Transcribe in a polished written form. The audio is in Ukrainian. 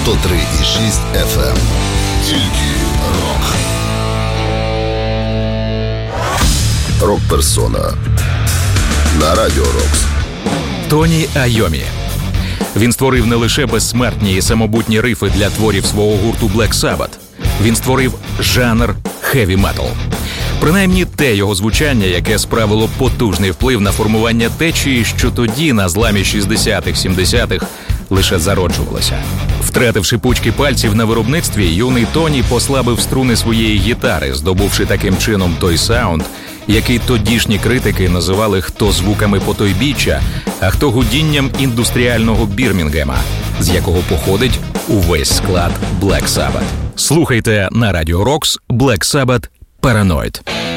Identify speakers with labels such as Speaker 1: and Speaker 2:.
Speaker 1: 103,6 FM. Тільки рок. Рок-персона на Радіо Рокс.
Speaker 2: Тоні Айомі. Він створив не лише безсмертні і самобутні рифи для творів свого гурту Black Sabbath. Він створив жанр хеві-метал. Принаймні те його звучання, яке справило потужний вплив на формування течії, що тоді, на зламі 60-х, 70-х, лише зароджувалося. Втративши пучки пальців на виробництві, юний Тоні послабив струни своєї гітари, здобувши таким чином той саунд, який тодішні критики називали хто звуками потойбіччя, а хто гудінням індустріального Бірмінгема, з якого походить увесь склад Black Sabbath. Слухайте на Радіо Рокс Black Sabbath Paranoid.